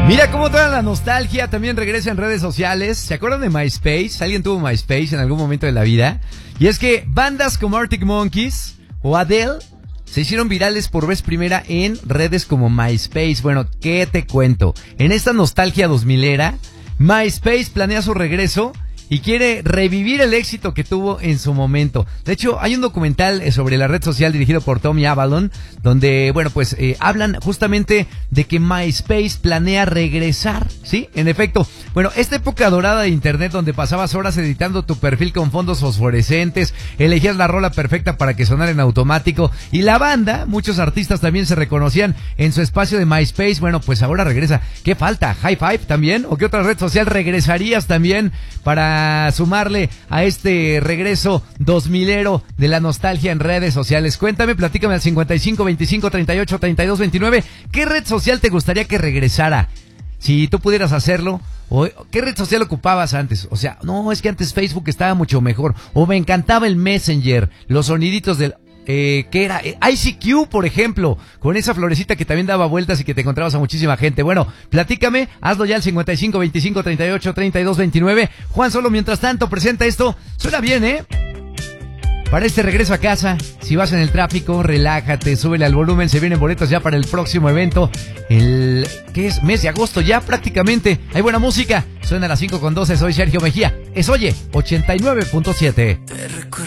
Mira cómo toda la nostalgia también regresa en redes sociales. ¿Se acuerdan de MySpace? ¿Alguien tuvo MySpace en algún momento de la vida? Y es que bandas como Arctic Monkeys o Adele se hicieron virales por vez primera en redes como MySpace. Bueno, ¿qué te cuento? En esta nostalgia 2000era, MySpace planea su regreso y quiere revivir el éxito que tuvo en su momento. De hecho, hay un documental sobre la red social dirigido por Tommy Avalon, donde, bueno, pues hablan justamente de que MySpace planea regresar, ¿sí? En efecto, bueno, esta época dorada de internet donde pasabas horas editando tu perfil con fondos fosforescentes, elegías la rola perfecta para que sonara en automático, y la banda, muchos artistas también se reconocían en su espacio de MySpace. Bueno, pues ahora regresa. ¿Qué falta? ¿High Five también? ¿O qué otra red social regresarías también para sumarle a este regreso 2000ero de la nostalgia en redes sociales? Cuéntame, platícame al 55 25 38 32 29. ¿Qué red social te gustaría que regresara? Si tú pudieras hacerlo, o ¿qué red social ocupabas antes? O sea, no, es que antes Facebook estaba mucho mejor, o me encantaba el Messenger, los soniditos del... ¿qué era? ICQ, por ejemplo, con esa florecita que también daba vueltas y que te encontrabas a muchísima gente. Bueno, platícame, hazlo ya al 55 25 38 32 29. Juan Solo, mientras tanto, presenta esto. Suena bien, ¿eh? Para este regreso a casa, si vas en el tráfico, relájate, súbele al volumen, se vienen boletos ya para el próximo evento, ¿qué es? Mes de agosto ya prácticamente. Hay buena música, suena a las 5:12, soy Sergio Mejía. Es Oye, 89.7.